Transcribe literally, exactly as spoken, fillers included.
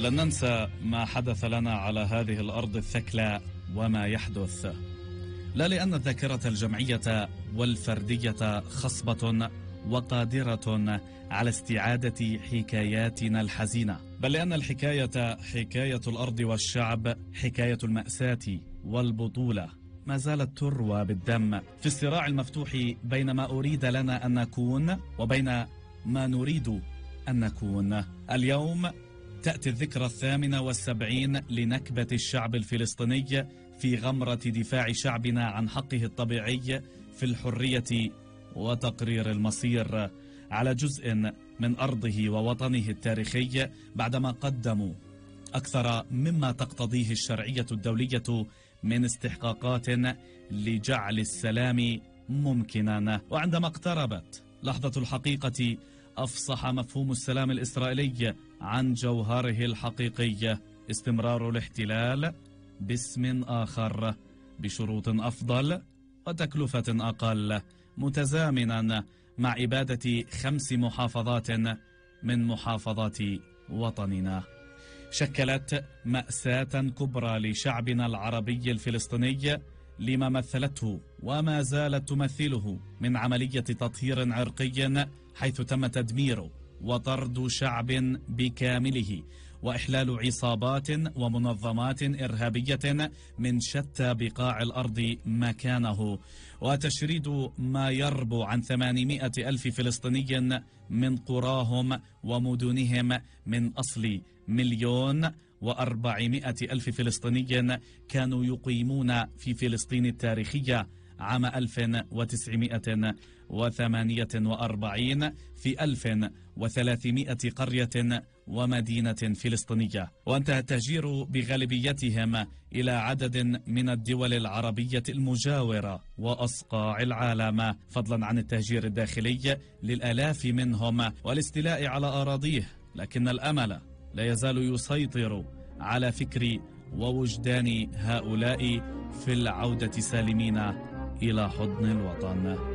لن ننسى ما حدث لنا على هذه الأرض الثكلى وما يحدث، لا لأن الذاكرة الجمعية والفردية خصبة وقادرة على استعادة حكاياتنا الحزينة، بل لأن الحكاية حكاية الأرض والشعب، حكاية المأساة والبطولة ما زالت تروى بالدم في الصراع المفتوح بين ما أريد لنا أن نكون وبين ما نريد أن نكون. اليوم تأتي الذكرى الثامنة والسبعين لنكبة الشعب الفلسطيني في غمرة دفاع شعبنا عن حقه الطبيعي في الحرية وتقرير المصير على جزء من أرضه ووطنه التاريخي، بعدما قدموا أكثر مما تقتضيه الشرعية الدولية من استحقاقات لجعل السلام ممكنا. وعندما اقتربت لحظة الحقيقة أفصح مفهوم السلام الإسرائيلي عن جوهره الحقيقي: استمرار الاحتلال باسم آخر بشروط أفضل وتكلفة أقل، متزامنا مع إبادة خمس محافظات من محافظات وطننا. شكلت مأساة كبرى لشعبنا العربي الفلسطيني لما مثلته وما زالت تمثله من عملية تطهير عرقي، حيث تم تدمير وطرد شعب بكامله وإحلال عصابات ومنظمات إرهابية من شتى بقاع الأرض مكانه، وتشريد ما يربو عن ثمانمائة ألف فلسطيني من قراهم ومدنهم من أصل مليون وأربعمائة ألف فلسطيني كانوا يقيمون في فلسطين التاريخية عام ألف وتسعمائة وثمانية وأربعين في ألف وثلاثمائة قرية ومدينة فلسطينية، وانتهى التهجير بغالبيتهم إلى عدد من الدول العربية المجاورة وأصقاع العالم، فضلا عن التهجير الداخلي للآلاف منهم والاستيلاء على أراضيه. لكن الأمل لا يزال يسيطر على فكر ووجدان هؤلاء في العودة سالمين إلى حضن الوطن.